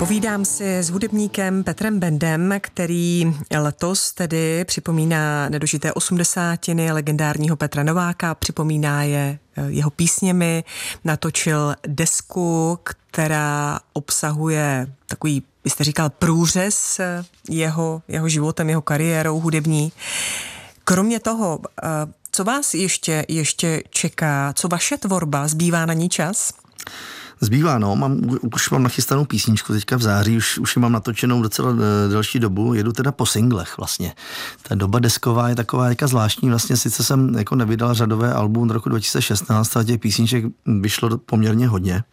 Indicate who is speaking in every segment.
Speaker 1: Povídám si s hudebníkem Petrem Bendem, který letos tedy připomíná nedožité 80. legendárního Petra Nováka, připomíná je jeho písněmi, natočil desku, která obsahuje takový, byste říkal, průřez jeho životem, jeho kariérou hudební. Kromě toho, co vás ještě čeká, co vaše tvorba, zbývá na ní čas?
Speaker 2: Zbývá, už mám nachystanou písničku teďka v září, už ji mám natočenou docela delší dobu, jedu teda po singlech vlastně. Ta doba desková je taková zvláštní, vlastně sice jsem jako nevydal řadové album od roku 2016, a těch písniček vyšlo poměrně hodně.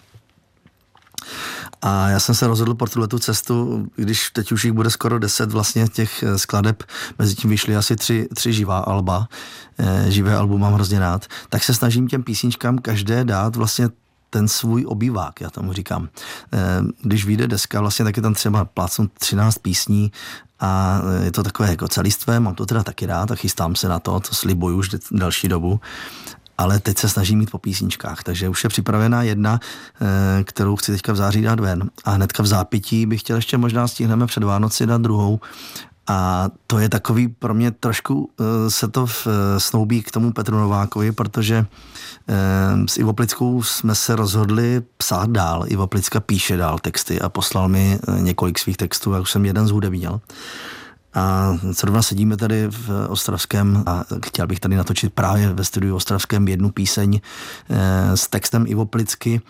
Speaker 2: A já jsem se rozhodl pro tuhletu cestu, když teď už jich bude skoro 10 vlastně těch skladeb, mezi tím vyšly asi 3 živá alba, živé album mám hrozně rád, tak se snažím těm písničkám každé dát vlastně ten svůj obývák, já tomu říkám. Když vyjde deska, vlastně tak je tam třeba plácnu 13 písní a je to takové jako celistvé, mám to teda taky rád a chystám se na to slibuju už další dobu, ale teď se snažím mít po písničkách, takže už je připravená jedna, kterou chci teďka v září dát ven a hnedka v zápětí bych chtěl ještě možná stihneme před Vánoci dát druhou. A to je takový, pro mě trošku se to snoubí k tomu Petru Novákovi, protože s Ivo Plickou jsme se rozhodli psát dál. Ivo Plicka píše dál texty a poslal mi několik svých textů, já už jsem jeden zhudebnil. A zrovna sedíme tady v Ostravském a chtěl bych tady natočit právě ve studiu Ostravském jednu píseň s textem Ivo Plicky.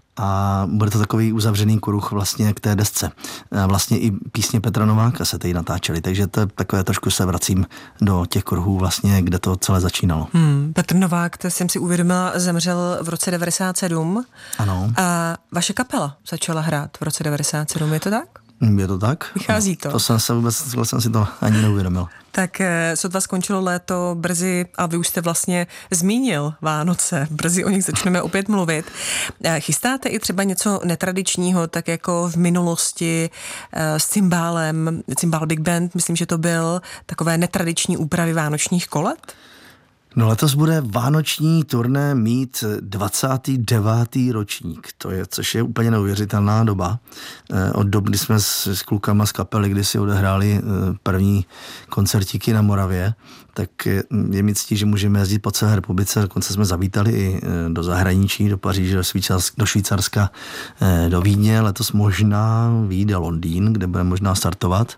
Speaker 2: A bude to takový uzavřený kruh vlastně k té desce. A vlastně i písně Petra Nováka se tady natáčely, takže to je takové, trošku se vracím do těch kruhů vlastně, kde to celé začínalo.
Speaker 1: Petr Novák, to jsem si uvědomila, zemřel v roce 97.
Speaker 2: Ano.
Speaker 1: A vaše kapela začala hrát v roce 97, je to tak?
Speaker 2: Je to tak?
Speaker 1: Vychází to.
Speaker 2: To jsem si to ani neuvědomil.
Speaker 1: Tak sotva skončilo léto brzy a vy už jste vlastně zmínil Vánoce. Brzy o nich začneme opět mluvit. Chystáte i třeba něco netradičního, tak jako v minulosti s cymbálem, cymbál Big Band, myslím, že to byl takové netradiční úpravy vánočních kolet?
Speaker 2: No letos bude vánoční turné mít 29. ročník, což je úplně neuvěřitelná doba. Od doby, kdy jsme s klukama z kapely, kdy si odehráli první koncertíky na Moravě, tak je mi ctí, že můžeme jezdit po celé republice, dokonce jsme zavítali i do zahraničí, do Paříže, do Švýcarska, do Vídně, letos možná vyjde Londýn, kde bude možná startovat.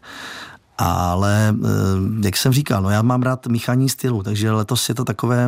Speaker 2: Ale, jak jsem říkal, já mám rád míchání stylu, takže letos je to takové,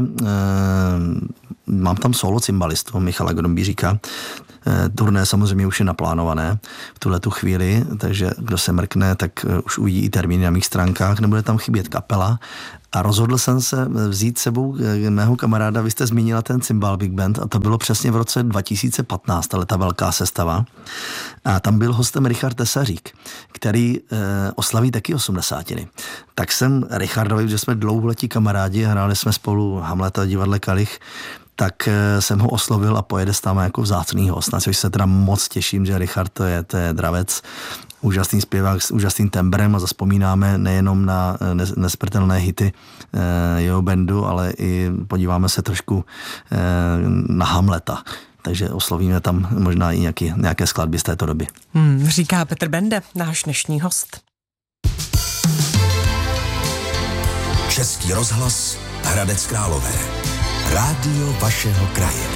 Speaker 2: mám tam solo cymbalistu, Michala Grombíříka, turné samozřejmě už je naplánované v tuhletu chvíli, takže kdo se mrkne, tak už uvidí i termíny na mých stránkách, nebude tam chybět kapela. A rozhodl jsem se vzít sebou mého kamaráda, vy jste zmínila ten cymbal Big Band a to bylo přesně v roce 2015, ale ta velká sestava. A tam byl hostem Richard Tesařík, který oslaví taky 80. Tak jsem Richardovi, že jsme dlouholetí kamarádi, hráli jsme spolu Hamleta v divadle Kalich, tak jsem ho oslovil a pojede s námi jako vzácný host, na což se teda moc těším, že Richard to je dravec, úžasný zpěvák s úžasným tembrem a zazpomínáme nejenom na nesmrtelné hity jeho bandu, ale i podíváme se trošku na Hamleta. Takže oslovíme tam možná i nějaké skladby z této doby.
Speaker 1: Říká Petr Bende, náš dnešní host.
Speaker 3: Český rozhlas Hradec Králové. Rádio vašeho kraje.